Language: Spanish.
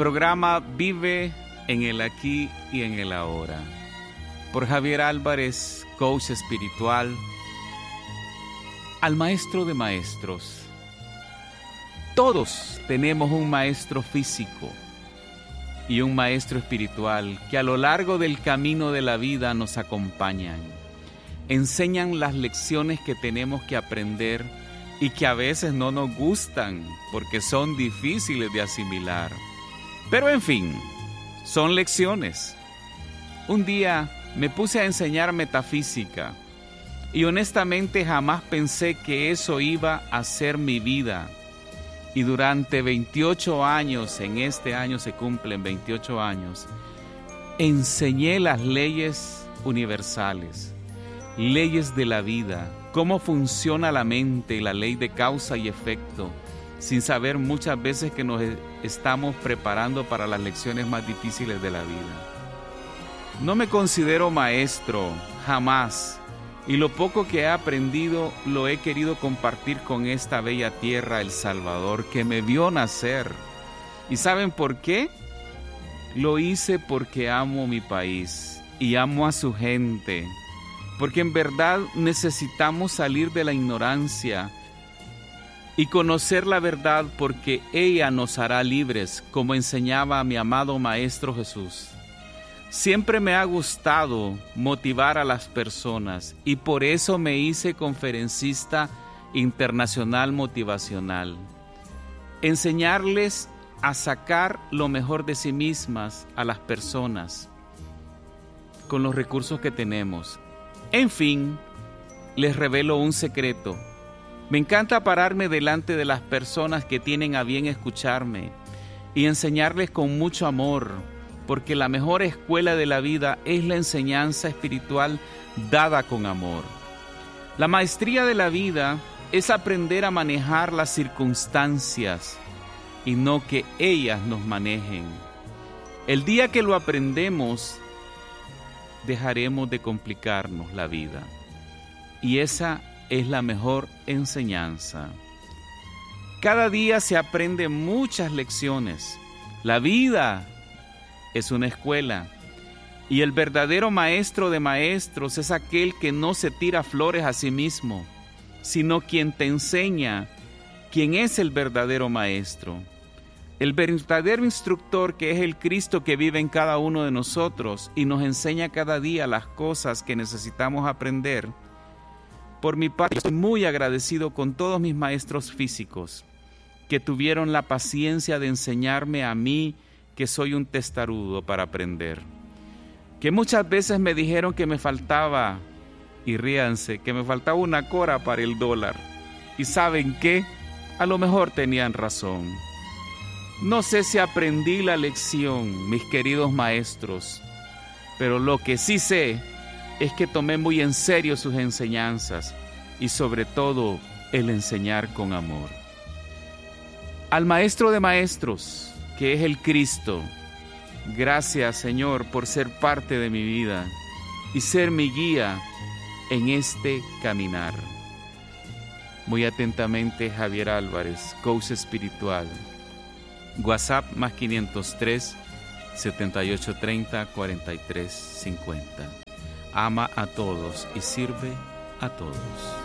Programa Vive en el Aquí y en el Ahora. Por Javier Álvarez, coach espiritual, al maestro de maestros. Todos tenemos un maestro físico y un maestro espiritual que a lo largo del camino de la vida nos acompañan. Enseñan las lecciones que tenemos que aprender y que a veces no nos gustan porque son difíciles de asimilar. Pero en fin, son lecciones. Un día me puse a enseñar metafísica y honestamente jamás pensé que eso iba a ser mi vida. Y durante 28 años, en este año se cumplen 28 años, enseñé las leyes universales, leyes de la vida, cómo funciona la mente, la ley de causa y efecto, sin saber muchas veces que nos estamos preparando para las lecciones más difíciles de la vida. No me considero maestro, jamás, y lo poco que he aprendido lo he querido compartir con esta bella tierra, El Salvador, que me vio nacer. ¿Y saben por qué? Lo hice porque amo mi país y amo a su gente, porque en verdad necesitamos salir de la ignorancia y conocer la verdad, porque ella nos hará libres, como enseñaba mi amado Maestro Jesús. Siempre me ha gustado motivar a las personas y por eso me hice conferencista internacional motivacional. Enseñarles a sacar lo mejor de sí mismas a las personas con los recursos que tenemos. En fin, les revelo un secreto. Me encanta pararme delante de las personas que tienen a bien escucharme y enseñarles con mucho amor, porque la mejor escuela de la vida es la enseñanza espiritual dada con amor. La maestría de la vida es aprender a manejar las circunstancias y no que ellas nos manejen. El día que lo aprendemos, dejaremos de complicarnos la vida. Y esa es la mejor enseñanza. Cada día se aprende muchas lecciones. La vida es una escuela y el verdadero maestro de maestros es aquel que no se tira flores a sí mismo, sino quien te enseña quién es el verdadero maestro. El verdadero instructor, que es el Cristo que vive en cada uno de nosotros y nos enseña cada día las cosas que necesitamos aprender. Por mi parte, estoy muy agradecido con todos mis maestros físicos que tuvieron la paciencia de enseñarme a mí, que soy un testarudo, para aprender. Que muchas veces me dijeron que me faltaba, y ríanse, que me faltaba una cora para el dólar. ¿Y saben qué? A lo mejor tenían razón. No sé si aprendí la lección, mis queridos maestros, pero lo que sí sé es que tomé muy en serio sus enseñanzas y sobre todo el enseñar con amor. Al Maestro de Maestros, que es el Cristo, gracias, Señor, por ser parte de mi vida y ser mi guía en este caminar. Muy atentamente, Javier Álvarez, coach espiritual. WhatsApp +503 7830 4350. Ama a todos y sirve a todos.